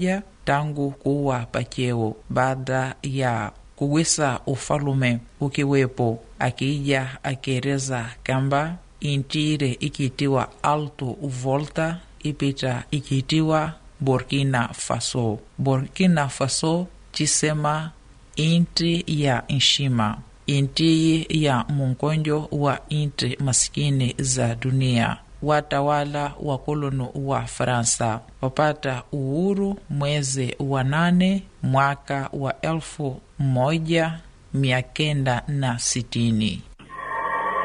moja tangu kuwa pacheo baada ya kuwisa ufalume ukiwepo, akija akieleza kamba intire ikitiwa Alto Volta ipita ikitiwa Burkina Faso. Burkina Faso chisema inti ya nshima, inti ya munkonjo wa inti masikini za dunia. Watawala wa koloni wa Fransa wapata uhuru mwezi wa 8 mwaka wa 1960.